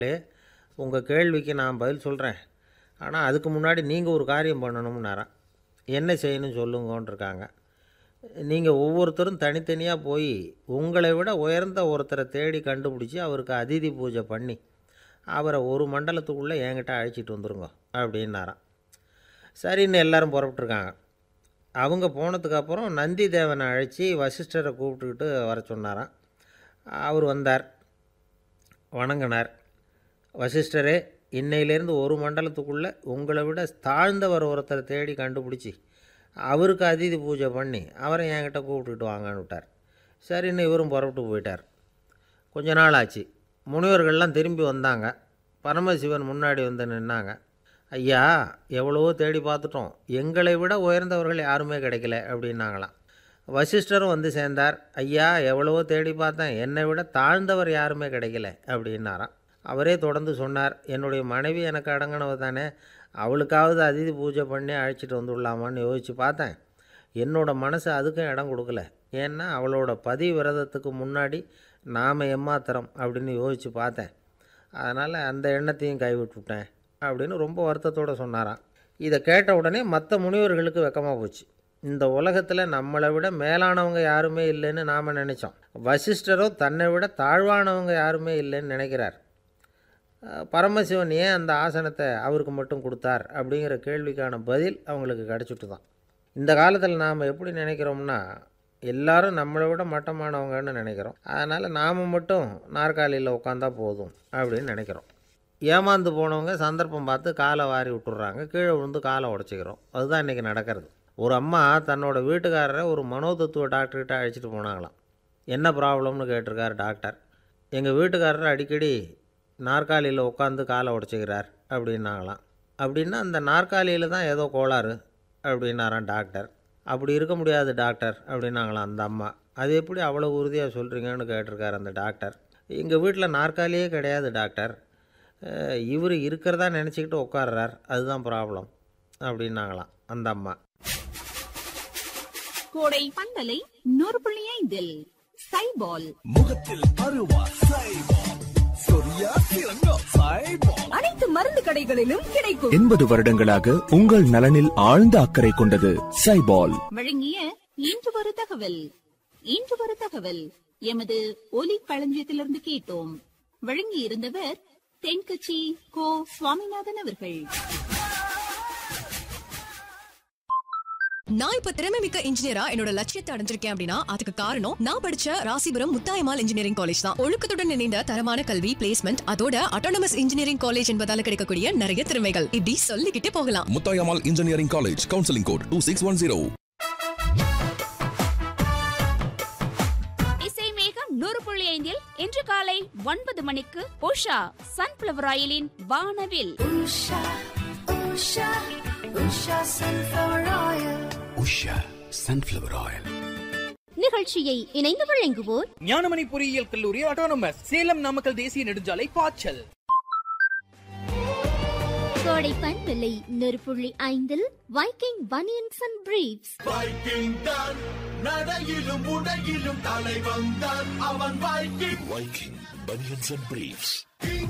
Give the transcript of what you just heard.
உங்கள் கேள்விக்கு நான் பதில் சொல்கிறேன். ஆனால் அதுக்கு முன்னாடி நீங்கள் ஒரு காரியம் பண்ணணும்னாராம். என்ன செய்யணும் சொல்லுங்கன்றிருக்காங்க. நீங்கள் ஒவ்வொருத்தரும் தனித்தனியாக போய் உங்களை விட உயர்ந்த ஒருத்தரை தேடி கண்டுபிடிச்சி அவருக்கு அதிதி பூஜை பண்ணி அவரை ஒரு மண்டலத்துக்குள்ளே என்கிட்ட அழைச்சிட்டு வந்துருங்க அப்படின்னாராம். சரின்னு எல்லோரும் புறப்பட்டுருக்காங்க. அவங்க போனதுக்கப்புறம் நந்தி தேவனை அழைச்சி வசிஷ்டரை கூப்பிட்டுக்கிட்டு வர சொன்னாராம். அவர் வந்தார், வணங்கினார். வசிஷ்டரே, இன்னையிலேருந்து ஒரு மண்டலத்துக்குள்ளே உங்களை விட தாழ்ந்தவர் ஒருத்தரை தேடி கண்டுபிடிச்சி அவருக்கு அதிதி பூஜை பண்ணி அவரை என்கிட்ட கூப்பிட்டுக்கிட்டு வாங்கன்னு விட்டார். சரின்னு இவரும் புறப்பட்டு போயிட்டார். கொஞ்ச நாள் ஆச்சு. முனிவர்கள்லாம் திரும்பி வந்தாங்க. பரமசிவன் முன்னாடி வந்து நின்னாங்க. ஐயா, எவ்வளவோ தேடி பார்த்துட்டோம், எங்களை விட உயர்ந்தவர்கள் யாருமே கிடைக்கல அப்படின்னாங்களாம். வசிஷ்டரும் வந்து சேர்ந்தார். ஐயா, எவ்வளவோ தேடி பார்த்தேன், என்னை விட தாழ்ந்தவர் யாருமே கிடைக்கல அப்படின்னாராம். அவரே தொடர்ந்து சொன்னார், என்னுடைய மனைவி எனக்கு அடங்கினவ தானே, அவளுக்காவது அதிதி பூஜை பண்ணி அழைச்சிட்டு வந்துடலாமான்னு யோசித்து பார்த்தேன். என்னோடய மனசு அதுக்கும் இடம் கொடுக்கல. ஏன்னா அவளோட விரதத்துக்கு முன்னாடி நாம் எம்மாத்திரம் அப்படின்னு யோசித்து பார்த்தேன். அதனால் அந்த எண்ணத்தையும் கைவிட்டுவிட்டேன் அப்படின்னு ரொம்ப வருத்தத்தோடு சொன்னாராம். இதை கேட்ட உடனே மற்ற முனிவர்களுக்கு வெக்கமாக போச்சு. இந்த உலகத்தில் நம்மளை விட மேலானவங்க யாருமே இல்லைன்னு நாம் நினச்சோம். வசிஷ்டரோ தன்னை விட தாழ்வானவங்க யாருமே இல்லைன்னு நினைக்கிறார். பரமசிவன் ஏன் அந்த ஆசனத்தை அவருக்கு மட்டும் கொடுத்தார் அப்படிங்கிற கேள்விக்கான பதில் அவங்களுக்கு கிடச்சிட்டு தான். இந்த காலத்தில் நாம் எப்படி நினைக்கிறோம்னா, எல்லாரும் நம்மளை விட மட்டமானவங்கன்னு நினைக்கிறோம். அதனால் நாம் மட்டும் நாற்காலியில் உட்காந்தா போதும் அப்படின்னு நினைக்கிறோம். ஏமாந்து போனவங்க சந்தர்ப்பம் பார்த்து காலை வாரி விட்டுறாங்க, கீழே விழுந்து காலை உடச்சிக்கிறோம். அதுதான் இன்றைக்கி நடக்கிறது. ஒரு அம்மா தன்னோட வீட்டுக்காரரை ஒரு மனோதத்துவ டாக்டர்கிட்ட அழைச்சிட்டு போனாங்களாம். என்ன ப்ராப்ளம்னு கேட்டிருக்கார் டாக்டர். எங்கள் வீட்டுக்காரர் அடிக்கடி நாற்காலியில் உட்காந்து காலை உடச்சிக்கிறார் அப்படின்னாங்களாம். அப்படின்னா அந்த நாற்காலியில் தான் ஏதோ கோளாறு அப்படின்னாராம் டாக்டர். அப்படி இருக்க முடியாது டாக்டர் அப்படின்னாங்களாம் அந்த அம்மா. அது எப்படி அவ்வளோ உறுதியாக சொல்கிறீங்கன்னு கேட்டிருக்கார் அந்த டாக்டர். எங்கள் வீட்டில் நாற்காலியே கிடையாது டாக்டர், இவர் இருக்கிறதா நினச்சிக்கிட்டு உட்கார்றார், அதுதான் ப்ராப்ளம் அப்படின்னாங்களாம் அந்த அம்மா. கோடை பந்தலை 100.5 சைபால் முகத்தில் அருவா சைபால், சொரியா சிறங்கா சைபால், அனைத்து மருந்து கடைகளிலும் கிடைக்கும். 80 வருடங்களாக உங்கள் நலனில் ஆழ்ந்த அக்கறை கொண்டது சைபால். வழங்கிய இன்று ஒரு தகவல். இன்று ஒரு தகவல் எமது ஒலி களஞ்சியத்திலிருந்து கேட்டோம். வழங்கி இருந்தவர் தென்கட்சி கோ சுவாமிநாதன் அவர்கள். நான் இப்ப திறமைமிக்க இன்ஜினியரா என்னோட லட்சியத்தை அடைஞ்சிருக்கேன் அப்படின்னா அதுக்கு காரணம் நான் படிச்ச ராசிபுரம் முத்தாயம்மாள் இன்ஜினியரிங் காலேஜ் தான். ஒழுக்கத்துடன் இணைந்த தரமான கல்வி, பிளேஸ்மெண்ட், அதோட அட்டானமஸ் இன்ஜினியரிங் காலேஜ் என்பதால கிடைக்கக்கூடிய நிறைய திறமைகள் இப்படி சொல்லிக்கிட்டே போகலாம். Muthayammal engineering college, counselling code 2610. இசை மேகம் 100.5 இன்று காலை 9 மணிக்கு உஷா சன்ஃபிளவர் ஆயிலின் வானவில். உஷா சன்ஃபிளவர் ஆயில் நிகழ்ச்சியை இணைந்து வழங்குவோர் ஞானமணி பொறியியல் கல்லூரி அட்டானமஸ், சேலம் நாமக்கல் தேசிய நெடுஞ்சாலை பாய்ச்சல். கோடை பண்பில்லை 100.5 Viking banians and briefs. Viking தான் நடையிலும் உடையிலும் தலை வந்தான் அவன் Viking. Viking banians and briefs.